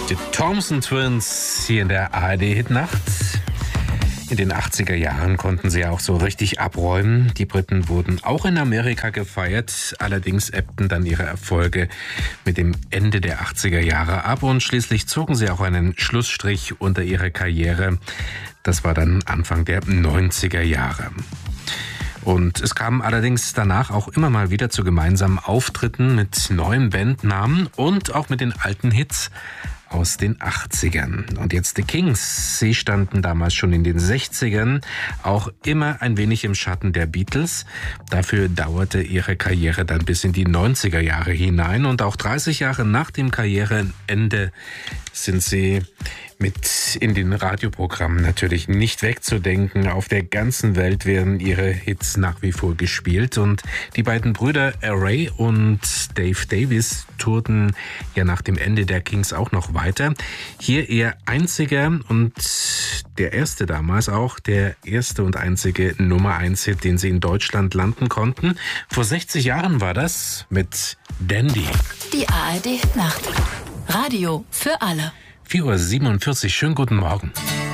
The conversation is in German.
Die Thompson Twins hier in der ARD-Hitnacht. In den 80er Jahren konnten sie ja auch so richtig abräumen. Die Briten wurden auch in Amerika gefeiert. Allerdings ebbten dann ihre Erfolge mit dem Ende der 80er Jahre ab. Und schließlich zogen sie auch einen Schlussstrich unter ihre Karriere. Das war dann Anfang der 90er Jahre. Und es kam allerdings danach auch immer mal wieder zu gemeinsamen Auftritten mit neuen Bandnamen und auch mit den alten Hits aus den 80ern. Und jetzt The Kings. Sie standen damals schon in den 60ern auch immer ein wenig im Schatten der Beatles. Dafür dauerte ihre Karriere dann bis in die 90er Jahre hinein. Und auch 30 Jahre nach dem Karriereende sind sie mit in den Radioprogrammen natürlich nicht wegzudenken. Auf der ganzen Welt werden ihre Hits nach wie vor gespielt. Und die beiden Brüder Ray und Dave Davies tourten ja nach dem Ende der Kings auch noch weiter. Hier ihr einziger und der erste damals auch, der erste und einzige Nummer-1-Hit, den sie in Deutschland landen konnten. Vor 60 Jahren war das mit Dandy. Die ARD-Nacht. Radio für alle. 4:47 Uhr, schönen guten Morgen.